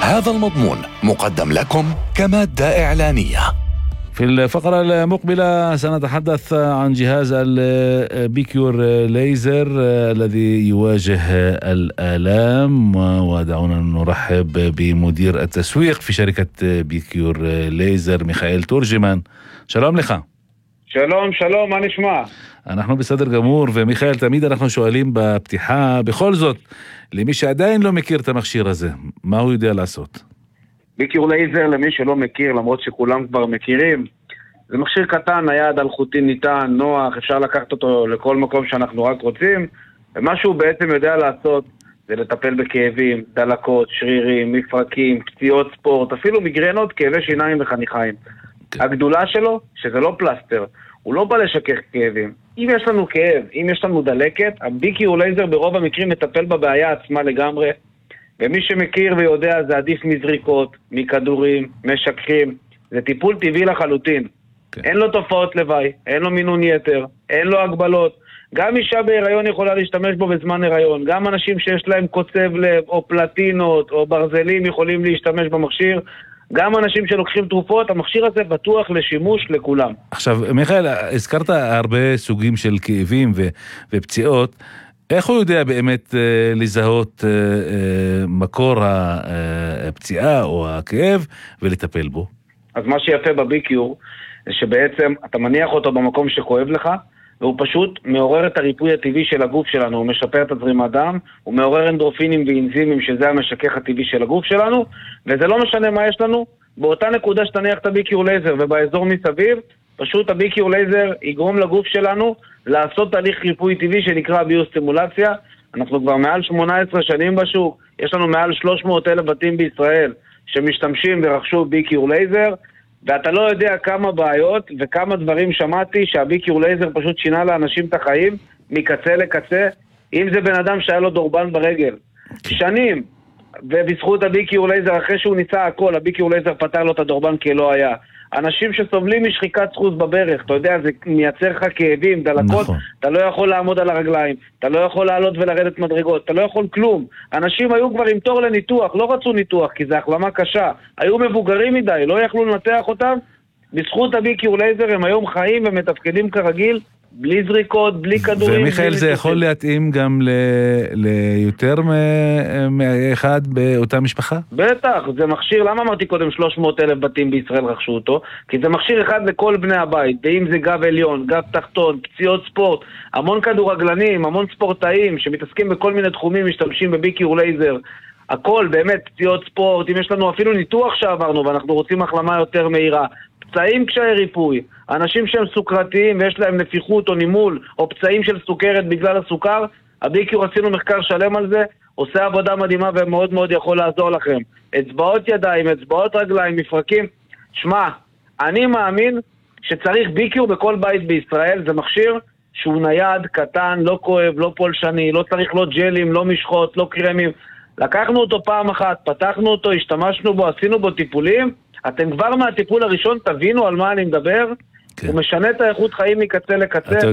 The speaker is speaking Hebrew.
هذا المضمون مقدم لكم كمادة إعلانية. في الفقرة المقبلة سنتحدث عن جهاز البيكيور ليزر الذي يواجه الآلام، ودعونا نرحب بمدير التسويق في شركة بيكيور ليزر ميخائيل تورجمان. שלום לך. שלום, מה נשמע? אנחנו בסדר גמור, ומיכאל, תמיד אנחנו שואלים בפתיחה, בכל זאת, למי שעדיין לא מכיר את המכשיר הזה, מה הוא יודע לעשות? ביקיור לייזר, למי שלא מכיר, למרות שכולם כבר מכירים, זה מכשיר קטן, נייד, אלחוטי, ניתן, נוח, אפשר לקחת אותו לכל מקום שאנחנו רק רוצים, ומה שהוא בעצם יודע לעשות זה לטפל בכאבים, דלקות, שרירים, מפרקים, פציעות ספורט, אפילו מגרנות, כאבי שיניים וחניכיים. הגדולה שלו, שזה לא פלסטר, הוא לא בא לשכך כאבים. אם יש לנו כאב, אם יש לנו דלקת, הביקיור לייזר ברוב המקרים מטפל בבעיה עצמה לגמרי, ומי שמכיר ויודע זה עדיף מזריקות, מכדורים, משככים, זה טיפול טבעי לחלוטין. אין לו תופעות לוואי, אין לו מינון יתר, אין לו הגבלות. גם אישה בהיריון יכולה להשתמש בו בזמן הריון, גם אנשים שיש להם קוצב לב או פלטינות או ברזלים יכולים להשתמש במכשיר, גם אנשים שלוקחים תרופות, המכשיר הזה בטוח לשימוש לכולם. עכשיו, מיכאל, הזכרת הרבה סוגים של כאבים ופציעות. איך הוא יודע באמת לזהות מקור הפציעה או הכאב ולטפל בו? אז מה שיפה בביקיור זה שבעצם אתה מניח אותו במקום שכואב לך, והוא פשוט מעורר את הריפוי הטבעי של הגוף שלנו, הוא משפר את הזרימת דם, הוא מעורר אנדורפינים ואנזימים שזה המשכך הטבעי של הגוף שלנו, וזה לא משנה מה יש לנו, באותה נקודה שתניח את הביקיור לייזר ובאזור מסביב, פשוט הביקיור לייזר יגרום לגוף שלנו לעשות תהליך ריפוי טבעי שנקרא ביוסטימולציה. אנחנו כבר מעל 18 שנים בשוק, יש לנו מעל 300,000 בתים בישראל שמשתמשים ורכשו ביקיור לייזר, ואתה לא יודע כמה בעיות וכמה דברים שמעתי שהביקיור לייזר פשוט שינה לאנשים את החיים מקצה לקצה. אם זה בן אדם שהיה לו דורבן ברגל שנים, ובזכות הביקיור לייזר אחרי שהוא ניסה הכל, הביקיור לייזר פתר לו את הדורבן כי לא היה. אנשים שסובלים משחיקת סחוס בברך, אתה יודע, זה מייצר לך כאבים, דלקות, נכון. אתה לא יכול לעמוד על הרגליים, אתה לא יכול לעלות ולרדת מדרגות, אתה לא יכול כלום. אנשים היו כבר עם תור לניתוח, לא רצו ניתוח כי זה החלמה קשה, היו מבוגרים מדי, לא יכלו לנתח אותם. בזכות הביקיור לייזר הם היום חיים ומתפקדים כרגיל, בלי זריקות, בלי כדורים. ומיכאל, זה יכול להתאים גם ליותר מאחד באותה משפחה? בטח, זה מכשיר, למה אמרתי קודם 300,000 בתים בישראל רכשו אותו? כי זה מכשיר אחד לכל בני הבית, ואם זה גב עליון, גב תחתון, פציעות ספורט, המון כדורגלנים, המון ספורטאים שמתעסקים בכל מיני תחומים, משתמשים בביקיור לייזר, הכל באמת, פציעות ספורט, אם יש לנו אפילו ניתוח שעברנו ואנחנו רוצים החלמה יותר מהירה, פצעים קשיי ריפוי, אנשים שהם סוכרתיים ויש להם נפיחות או נימול או פצעים של סוכרת בגלל הסוכר, הביקיור עשינו מחקר שלם על זה, עושה עבודה מדהימה ומאוד מאוד יכול לעזור לכם. אצבעות ידיים, אצבעות רגליים, מפרקים. שמע, אני מאמין שצריך ביקיור בכל בית בישראל, זה מכשיר שהוא נייד, קטן, לא כואב, לא פולשני, לא צריך לא ג'לים, לא משחות, לא קרמים. לקחנו אותו פעם אחת, פתחנו אותו, השתמשנו בו, עשינו בו טיפולים, אתם כבר מהטיפול הראשון תבינו על מה אני מדבר, הוא משנה את האיכות חיים מקצה לקצה.